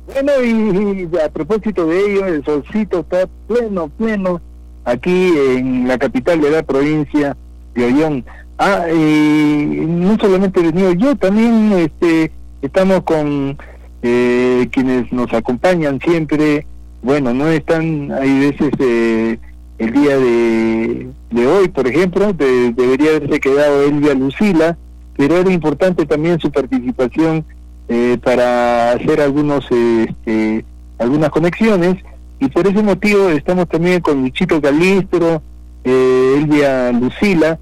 Bueno, y a propósito de ello, el solcito está pleno aquí en la capital de la provincia de Ollón. Y no solamente he venido yo, también estamos con quienes nos acompañan siempre. Bueno, no están, hay veces el día de hoy, por ejemplo, debería haberse quedado Elvia Lucila, pero era importante también su participación para hacer algunas conexiones, y por ese motivo estamos también con Luchito Calistro, Elvia Lucila,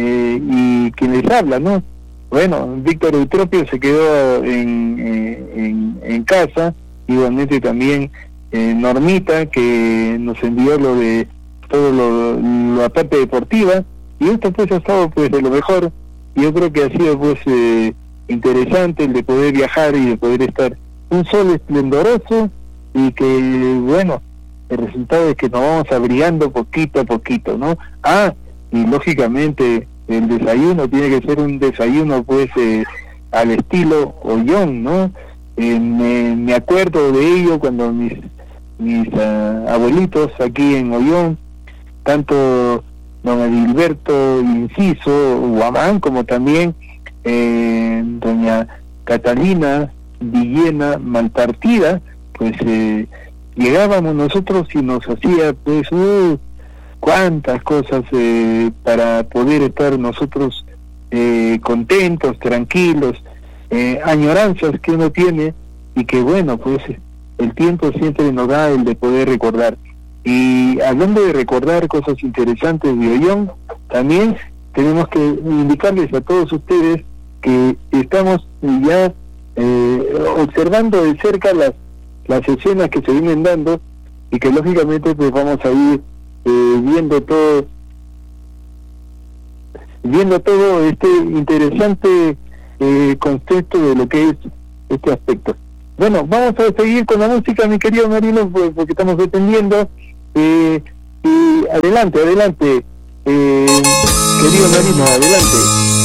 y quien les habla, ¿no? Bueno, Víctor Eutropio se quedó en casa, igualmente también Normita, que nos envió lo de todo la parte deportiva, y esto pues ha estado pues de lo mejor. Yo creo que ha sido pues interesante el de poder viajar y de poder estar un sol esplendoroso, y que bueno, el resultado es que nos vamos abrigando poquito a poquito, ¿no? Y lógicamente el desayuno tiene que ser un desayuno pues al estilo Ollón, ¿no? Me acuerdo de ello cuando mis abuelitos aquí en Ollón, tanto don Edilberto Inciso Guamán como también doña Catalina Villena Malpartida, pues llegábamos nosotros y nos hacía pues cuántas cosas para poder estar nosotros contentos, tranquilos, añoranzas que uno tiene, y que bueno, pues el tiempo siempre nos da el de poder recordar. Y hablando de recordar cosas interesantes de Ollón, también tenemos que indicarles a todos ustedes que estamos ya observando de cerca las escenas que se vienen dando, y que lógicamente pues vamos a ir viendo todo este interesante concepto de lo que es este aspecto. Bueno, vamos a seguir con la música, mi querido Marino, pues, porque estamos dependiendo. Y adelante, querido Marino, adelante.